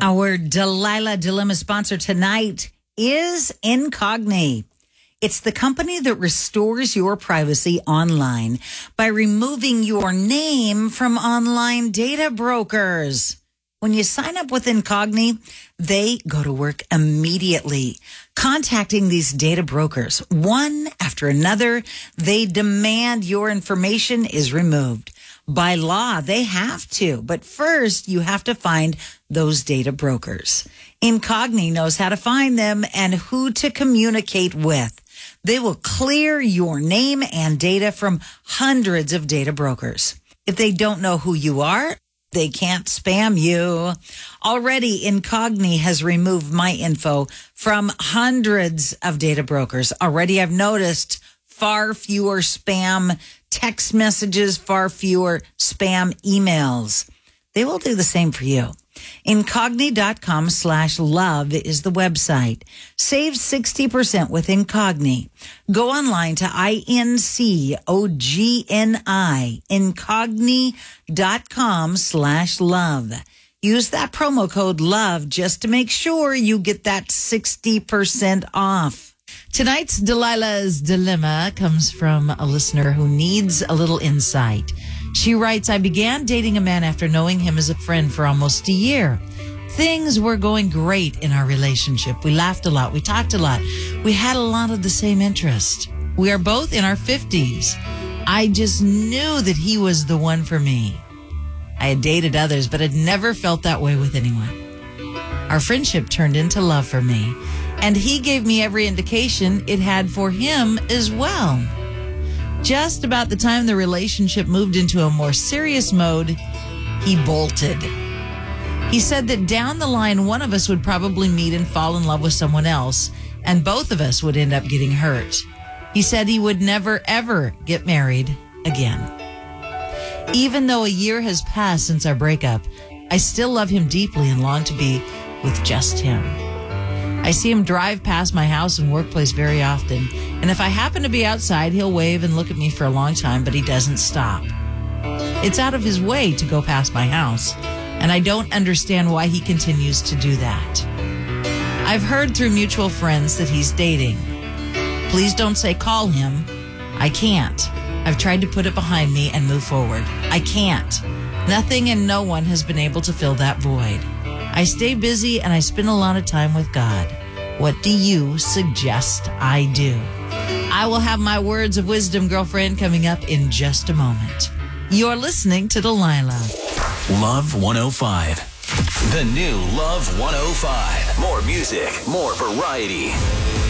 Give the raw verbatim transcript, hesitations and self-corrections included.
Our Delilah Dilemma sponsor tonight is Incogni. It's the company that restores your privacy online by removing your name from online data brokers. When you sign up with Incogni, they go to work immediately, contacting these data brokers. One after another, they demand your information is removed. By law, they have to. But first, you have to find those data brokers. Incogni knows how to find them and who to communicate with. They will clear your name and data from hundreds of data brokers. If they don't know who you are, they can't spam you. Already, Incogni has removed my info from hundreds of data brokers. Already, I've noticed far fewer spam text messages, far fewer spam emails. They will do the same for you. Incogni.com slash love is the website. Save sixty percent with Incogni. Go online to I N C O G N I, Incogni.com slash love. Use that promo code LOVE just to make sure you get that sixty percent off. Tonight's Delilah's Dilemma comes from a listener who needs a little insight. She writes, I began dating a man after knowing him as a friend for almost a year. Things were going great in our relationship. We laughed a lot. We talked a lot. We had a lot of the same interest. We are both in our fifties. I just knew that he was the one for me. I had dated others, but had never felt that way with anyone. Our friendship turned into love for me, and he gave me every indication it had for him as well. Just about the time the relationship moved into a more serious mode, he bolted. He said that down the line, one of us would probably meet and fall in love with someone else, and both of us would end up getting hurt. He said he would never, ever get married again. Even though a year has passed since our breakup, I still love him deeply and long to be with just him. I see him drive past my house and workplace very often, and if I happen to be outside, he'll wave and look at me for a long time, but he doesn't stop. It's out of his way to go past my house, and I don't understand why he continues to do that. I've heard through mutual friends that he's dating. Please don't say call him. I can't. I've tried to put it behind me and move forward. I can't. Nothing and no one has been able to fill that void. I stay busy and I spend a lot of time with God. What do you suggest I do? I will have my words of wisdom, girlfriend, coming up in just a moment. You're listening to Delilah. Love one oh five. The new Love one oh five. More music, more variety.